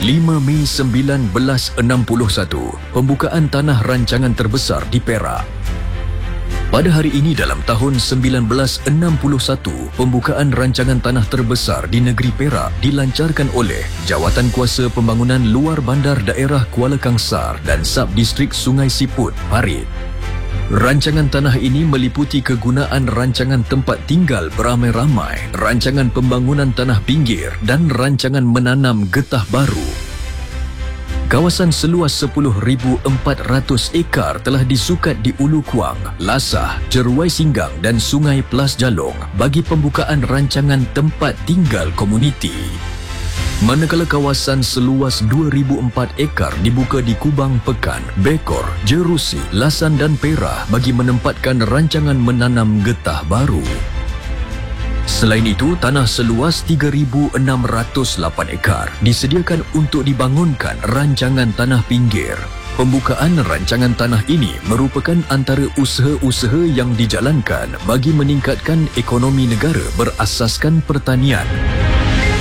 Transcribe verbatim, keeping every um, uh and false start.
lima Mei sembilan belas enam puluh satu, pembukaan tanah rancangan terbesar di Perak. Pada hari ini dalam tahun sembilan belas enam puluh satu, pembukaan rancangan tanah terbesar di negeri Perak dilancarkan oleh Jawatankuasa Pembangunan Luar Bandar Daerah Kuala Kangsar dan Subdistrik Sungai Siput, Parit. Rancangan tanah ini meliputi kegunaan rancangan tempat tinggal beramai-ramai, rancangan pembangunan tanah pinggir dan rancangan menanam getah baru. Kawasan seluas sepuluh ribu empat ratus ekar telah disukat di Ulu Kuang, Lasah, Jeruai Singgang dan Sungai Pelas Jalong bagi pembukaan rancangan tempat tinggal komuniti. Manakala kawasan seluas dua ribu empat ekar dibuka di Kubang Pekan, Bekor, Jerusi, Lasan dan Perak bagi menempatkan rancangan menanam getah baru. Selain itu, tanah seluas tiga ribu enam ratus lapan ekar disediakan untuk dibangunkan rancangan tanah pinggir. Pembukaan rancangan tanah ini merupakan antara usaha-usaha yang dijalankan bagi meningkatkan ekonomi negara berasaskan pertanian.